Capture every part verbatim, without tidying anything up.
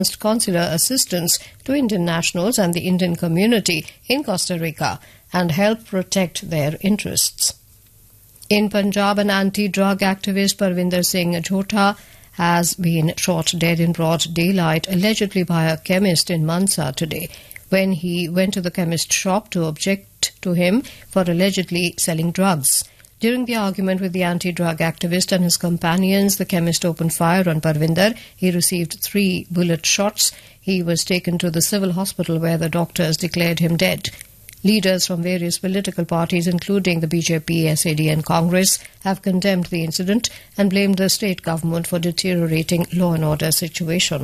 consular assistance to Indian nationals and the Indian community in Costa Rica and help protect their interests. In Punjab, an anti-drug activist Parvinder Singh Jhota has been shot dead in broad daylight, allegedly by a chemist in Mansa today, when he went to the chemist shop to object to him for allegedly selling drugs. During the argument with the anti-drug activist and his companions, the chemist opened fire on Parvinder. He received three bullet shots. He was taken to the civil hospital where the doctors declared him dead. Leaders from various political parties, including the B J P, S A D and Congress, have condemned the incident and blamed the state government for deteriorating law and order situation.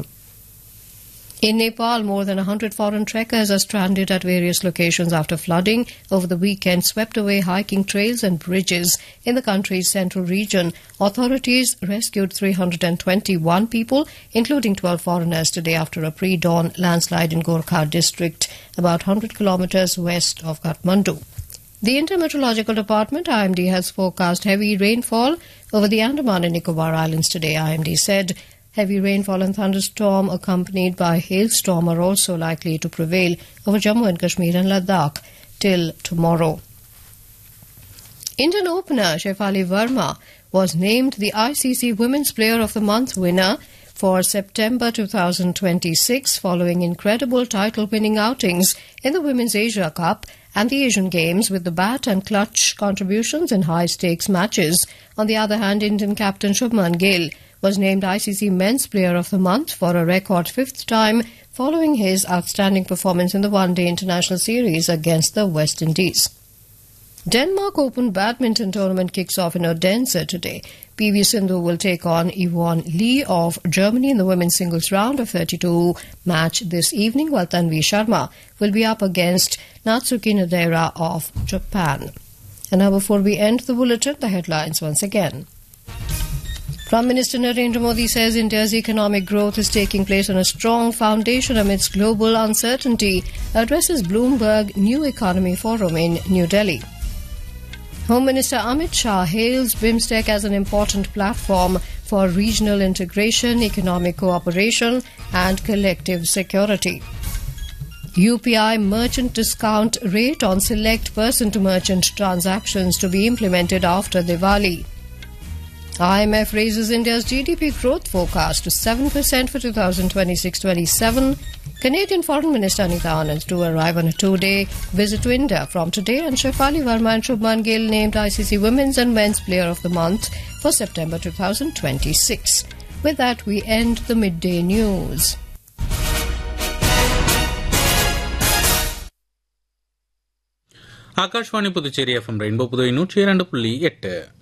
In Nepal, more than one hundred foreign trekkers are stranded at various locations after flooding over the weekend swept away hiking trails and bridges in the country's central region. Authorities rescued three hundred twenty-one people, including twelve foreigners, today after a pre-dawn landslide in Gorkha district, about one hundred kilometers west of Kathmandu. The Intermeteorological Department, I M D, has forecast heavy rainfall over the Andaman and Nicobar Islands today. I M D said heavy rainfall and thunderstorm accompanied by hailstorm are also likely to prevail over Jammu and Kashmir and Ladakh till tomorrow. Indian opener Shefali Verma was named the I C C Women's Player of the Month winner for September two thousand twenty-six following incredible title-winning outings in the Women's Asia Cup and the Asian Games with the bat and clutch contributions in high-stakes matches. On the other hand, Indian captain Shubman Gill was named I C C Men's Player of the Month for a record fifth time following his outstanding performance in the one-day international series against the West Indies. Denmark Open badminton tournament kicks off in Odense today. P V Sindhu will take on Yvonne Lee of Germany in the women's singles round of thirty-two match this evening, while Tanvi Sharma will be up against Natsuki Nadera of Japan. And now, before we end the bulletin, the headlines once again. Prime Minister Narendra Modi says India's economic growth is taking place on a strong foundation amidst global uncertainty, addresses Bloomberg New Economy Forum in New Delhi. Home Minister Amit Shah hails BIMSTEC as an important platform for regional integration, economic cooperation and collective security. U P I merchant discount rate on select person-to-merchant transactions to be implemented after Diwali. I M F raises India's G D P growth forecast to seven percent for twenty twenty-six twenty-seven. Canadian Foreign Minister Anita Anand to arrive on a two-day visit to India from today, and Shefali Verma and Shubman Gill named I C C Women's and Men's Player of the Month for September two thousand twenty-six. With that, we end the midday news. Akashvani Puducherry FM rainbow Pudu ನೂற்றி ಎರಡು ಪುಳ್ಳಿ ಎಟ್ಟು.